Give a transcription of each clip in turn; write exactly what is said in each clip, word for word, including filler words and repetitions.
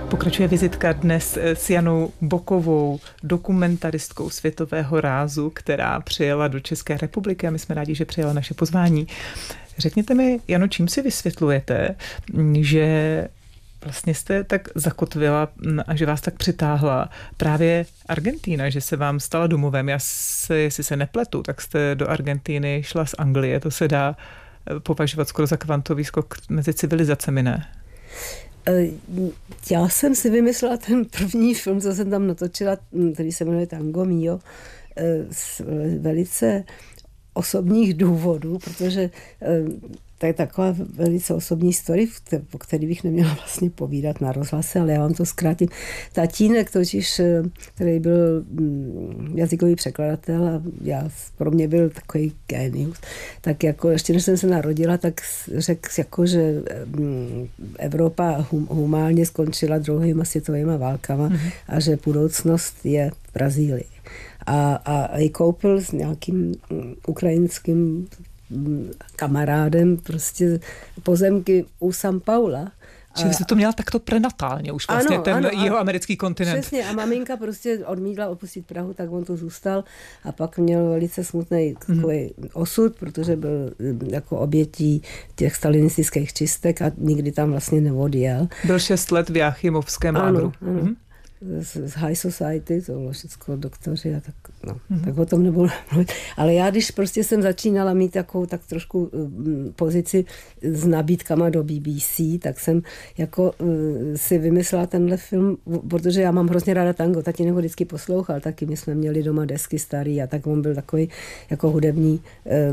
Pokračuje vizitka dnes s Janou Bokovou, dokumentaristkou světového rázu, která přijela do České republiky a my jsme rádi, že přijela naše pozvání. Řekněte mi, Jano, čím si vysvětlujete, že vlastně jste tak zakotvila a že vás tak přitáhla právě Argentína, že se vám stala domovem. Já se, jestli se nepletu, tak jste do Argentíny šla z Anglie. To se dá považovat skoro za kvantový skok mezi civilizacemi, ne? Já jsem si vymyslela ten první film, co jsem tam natočila, který se jmenuje Tango Mio, z velice osobních důvodů, protože to je taková velice osobní story, o který bych neměla vlastně povídat na rozhlase, ale já vám to zkrátím. Tatínek totiž, který byl jazykový překladatel a já, pro mě byl takový génius, tak jako ještě než jsem se narodila, tak řekl, jako, že Evropa hum, humálně skončila druhýma světovýma válkama mm-hmm. a že budoucnost je v Brazílii. A, a i koupil s nějakým ukrajinským kamarádem prostě pozemky u São Paula. Čili jsi to měla takto prenatálně už vlastně, ano, ten ano, jeho americký kontinent. Přesně, a maminka prostě odmítla opustit Prahu, tak on tu zůstal a pak měl velice smutný takový mm. osud, protože byl jako obětí těch stalinistických čistek a nikdy tam vlastně neodjel. Byl šest let v Jáchymovském lágru. Ano, ano. Mm. Z High Society, to bylo všechno doktoři a tak, no, mm-hmm. tak o tom nebudu mluvit. Ale já, když prostě jsem začínala mít takovou tak trošku um, pozici s nabídkama do B B C, tak jsem jako uh, si vymyslela tenhle film, protože já mám hrozně ráda tango, tatínek ho vždycky poslouchal, taky my jsme měli doma desky starý a tak on byl takový jako hudební,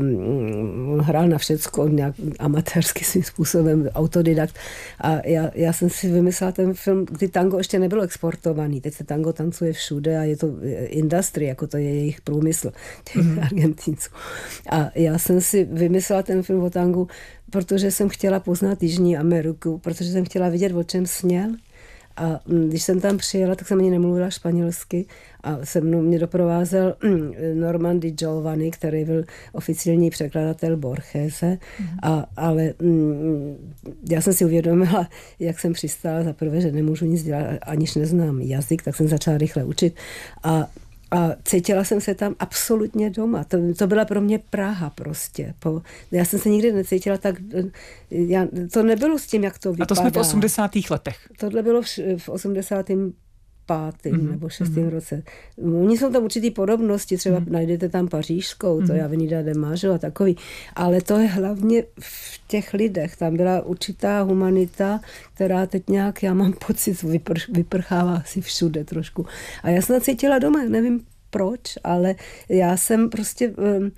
um, on hrál na všecko, nějak amatérsky svým způsobem, autodidakt a já, já jsem si vymyslela ten film, kdy tango ještě nebylo exportovaný. Teď se tango tancuje všude a je to industry, jako to je jejich průmysl, těch mm. Argentinců. A já jsem si vymyslela ten film o tangu, protože jsem chtěla poznat Jižní Ameriku, protože jsem chtěla vidět, o čem sněl. A když jsem tam přijela, tak jsem ani nemluvila španělsky a se mnou mě doprovázel Norman Di Giovanni, který byl oficiální překladatel Borgese, a, ale mm, já jsem si uvědomila, jak jsem přistála za prvé, že nemůžu nic dělat, aniž neznám jazyk, tak jsem začala rychle učit a A cítila jsem se tam absolutně doma. To, to byla pro mě Praha prostě. Po, já jsem se nikdy necítila tak... Já, to nebylo s tím, jak to vypadá. A to jsme v osmdesátých letech. Tohle bylo v, v osmdesátém pátém mm-hmm. nebo šestém mm-hmm. roce. Oni jsou tam určitý podobnosti, třeba mm-hmm. najdete tam Pařížskou, to je Avenida de Majo a takový, ale to je hlavně v těch lidech. Tam byla určitá humanita, která teď nějak, já mám pocit, vypr- vyprchává asi všude trošku. A já jsem cítila doma, nevím proč, ale já jsem prostě um,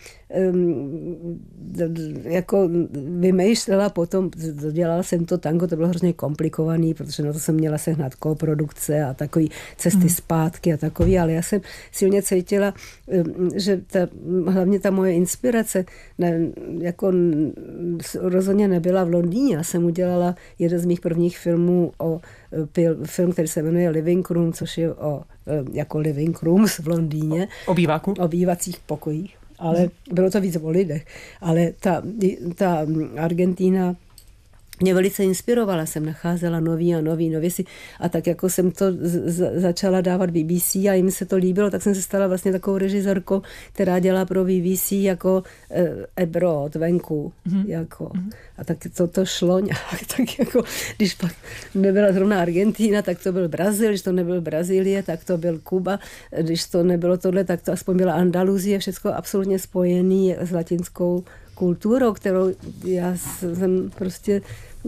um, jako vymýšlela potom, dělala jsem to tango, to bylo hrozně komplikovaný, protože na to jsem měla sehnat koprodukce a takový cesty mm. zpátky a takový, ale já jsem silně cítila, um, že ta, hlavně ta moje inspirace ne, jako rozhodně nebyla v Londýně. Já jsem udělala jeden z mých prvních filmů o film, který se jmenuje Living Room, což je o, jako living rooms v Londýně. O býváku? O bývacích pokojích. Ale bylo to víc o lidech. Ale ta, ta Argentína mě velice inspirovala, jsem nacházela nový a nový nověsi a tak jako jsem to z- začala dávat B B C a jim se to líbilo, tak jsem se stala vlastně takovou režisérkou, která dělá pro B B C jako eh, abroad, venku. Mm-hmm. Jako. Mm-hmm. A tak to, to šlo nějak, tak jako, když pak nebyla zrovna Argentína, tak to byl Brazíl, když to nebyl Brazílie, tak to byl Kuba, když to nebylo tohle, tak to aspoň byla Andaluzie, všechno absolutně spojený s latinskou kulturou, kterou já jsem prostě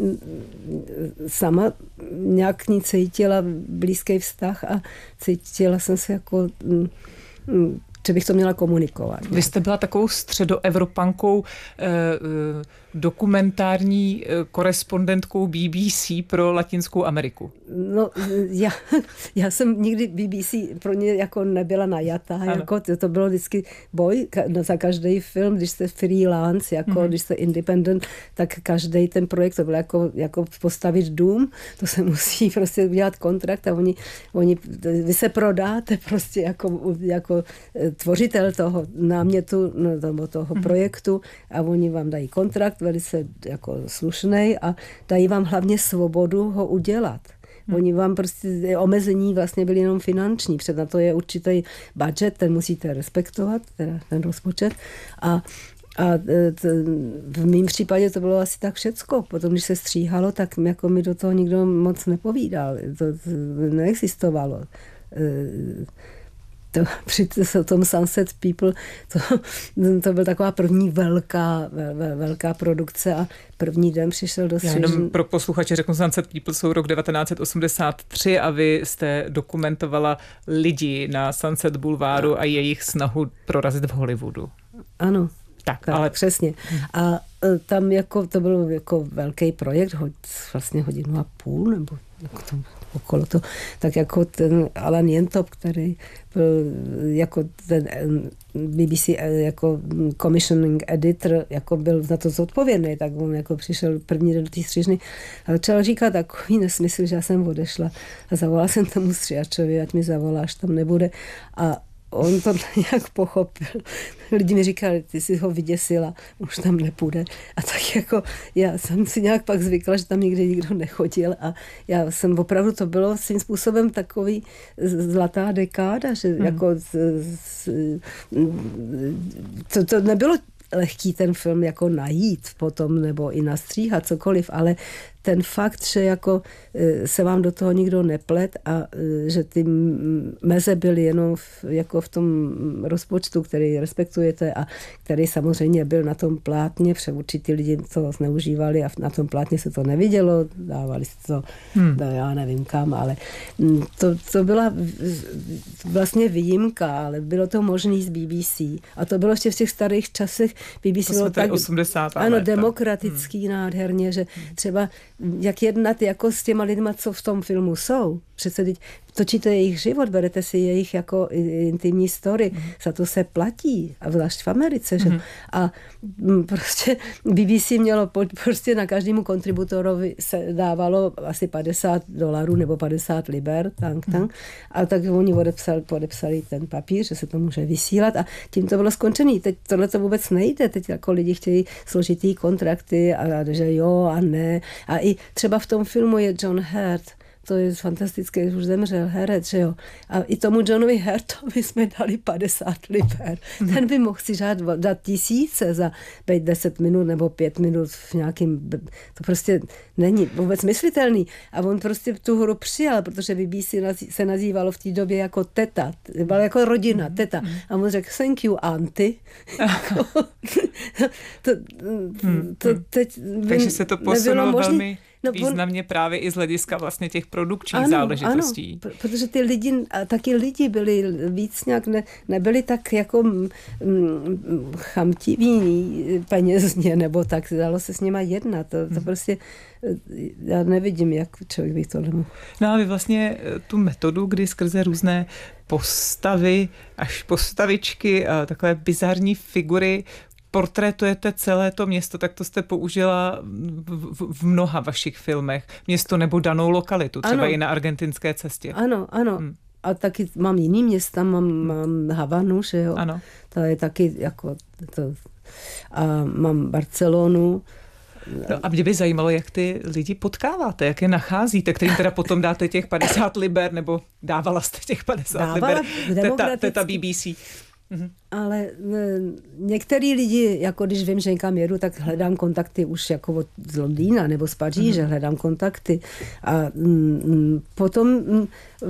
sama nějak k ní cítila blízký vztah a cítila jsem se jako, že bych to měla komunikovat. Vy jste byla takovou středoevropankou, eh, dokumentární korespondentkou B B C pro Latinskou Ameriku. No, já, já jsem nikdy B B C pro ně jako nebyla najatá, jako to, to bylo vždycky boj za každý film, když jste freelance, jako mm-hmm. když jste independent, tak každý ten projekt, to bylo jako, jako postavit dům, to se musí prostě udělat kontrakt a oni, oni vy se prodáte prostě jako, jako tvořitel toho námětu, nebo toho mm-hmm. projektu a oni vám dají kontrakt, velice jako slušnej a dají vám hlavně svobodu ho udělat. Hmm. Oni vám prostě, omezení vlastně byly jenom finanční, před na to je určitý budget, ten musíte respektovat, teda ten rozpočet a A t, v mém případě to bylo asi tak všecko. Potom, když se stříhalo, tak jako mi do toho nikdo moc nepovídal. To, to neexistovalo. To, při tom Sunset People, to, to byla taková první velká, vel, velká produkce a první den přišel do střižny. Já jenom pro posluchače řeknu, Sunset People jsou rok devatenáct set osmdesát tři a vy jste dokumentovala lidi na Sunset Boulevardu a jejich snahu prorazit v Hollywoodu. Ano. Tak, tak, ale... přesně. A tam jako, to byl jako velký projekt, vlastně hodinu a půl, nebo jako to, okolo to, tak jako ten Alan Jentop, který byl jako ten B B C jako commissioning editor, jako byl na to zodpovědný, tak on jako přišel první den do té střižny a začal říkat takový nesmysl, že já jsem odešla a zavolala jsem tomu stříhačovi, ať mi zavolá, až tam nebude a on to nějak pochopil. Lidi mi říkali, ty jsi ho vyděsila, už tam nepůjde. A tak jako já jsem si nějak pak zvykla, že tam nikdy nikdo nechodil a já jsem opravdu, to bylo svým způsobem takový zlatá dekáda, že hmm. jako z, z, to, to nebylo lehký ten film jako najít potom nebo i nastříhat cokoliv, ale ten fakt, že jako se vám do toho nikdo neplet a že ty meze byly jenom v, jako v tom rozpočtu, který respektujete a který samozřejmě byl na tom plátně, protože určitý lidi to zneužívali a na tom plátně se to nevidělo, dávali se to, hmm. já nevím kam, ale to, to byla vlastně výjimka, ale bylo to možný z B B C a to bylo ještě v těch starých časech. B B C to bylo tak, osmdesátá ano, léta. demokratický hmm. nádherně, že třeba jak jednat jako s těma lidma, co v tom filmu jsou. Přece teď točíte jejich život, berete si jejich jako intimní story, mm. za to se platí, a zvlášť v Americe. Že? Mm. A prostě B B C mělo, prostě na každému kontributorovi se dávalo asi padesát dolarů nebo padesát liber, tank, tank. Mm. A tak oni odepsali, podepsali ten papír, že se to může vysílat a tím to bylo skončený. Teď tohle to vůbec nejde, teď jako lidi chtějí složitý kontrakty a, a že jo a ne. A i třeba v tom filmu je John Hurt, to je fantastické, už zemřel herec, že jo. A i tomu Johnovi Hurtovi jsme dali padesát liber. Mm. Ten by mohl si řád dát tisíce za být deset minut nebo pět minut v nějakým... To prostě není vůbec myslitelný. A on prostě tu hru přijal, protože B B C se nazývalo v té době jako teta. Byla jako rodina, teta. A on řekl, thank you, aunty. to, to teď Takže se to posunulo velmi... No, významně on, právě i z hlediska vlastně těch produkčních ano, záležitostí. Ano, protože ty lidi, a taky lidi byli víc nějak, ne, nebyli tak jako mm, chamtiví penězně, nebo tak, dalo se s nima jednat. To, to hmm. prostě, já nevidím, jak člověk by to nemohl. No a vy vlastně tu metodu, kdy skrze různé postavy, až postavičky, a takové bizarní figury, portrétujete celé to město, tak to jste použila v, v, v mnoha vašich filmech. Město nebo danou lokalitu, třeba ano. i na argentinské cestě. Ano, ano. Hmm. A taky mám jiný města, mám, mám Havanu, že jo. Ano. To je taky jako to. A mám Barcelonu. No a mě by zajímalo, jak ty lidi potkáváte, jak je nacházíte, kterým teda potom dáte těch padesát liber, nebo dávala jste těch padesát Dávala liber, teta, teta B B C. Mhm. Ale některý lidi, jako když vím, že někam jedu, tak hledám kontakty už jako od z Londýna nebo z Paříže, mm. hledám kontakty. A mm, potom mm,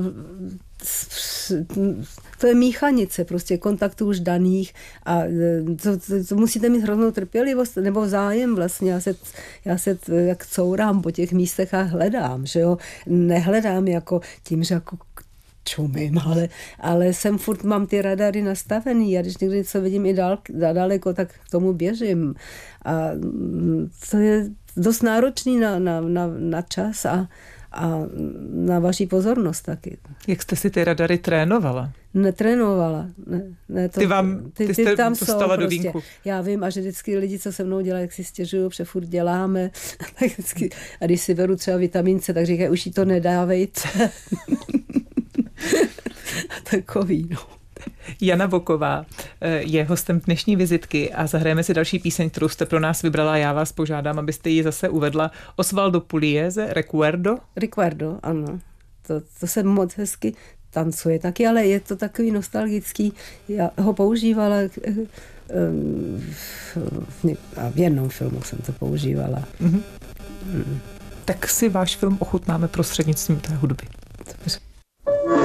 to je míchanice prostě kontaktů už daných a to, to, to musíte mít hroznou trpělivost nebo zájem vlastně. Já se, já se jak courám po těch místech a hledám, že jo. Nehledám jako tím, že jako čumím, ale, ale jsem furt, mám ty radary nastavený a když někdy něco vidím i dál, daleko, tak k tomu běžím. A to je dost náročný na, na, na, na čas a, a na vaši pozornost taky. Jak jste si ty radary trénovala? Netrénovala. Ne, ne, to, ty vám, ty, ty jste tam dostala do vínku. Prostě. Já vím, a že vždycky lidi, co se mnou dělají, jak si stěžují, že furt děláme. Tak vždycky, a když si beru třeba vitamin C, tak říkají, už jí to nedávejte. Takový, no. Jana Boková je hostem dnešní vizitky a zahrajeme si další píseň, kterou jste pro nás vybrala. Já vás požádám, abyste ji zase uvedla. Osvaldo Pugliese, Recuerdo. Recuerdo, ano. to, to se moc hezky tancuje taky, ale je to takový nostalgický. Já ho používala a v jednom filmu jsem to používala. Mm-hmm. Mm. Tak si váš film ochutnáme prostřednictvím té hudby.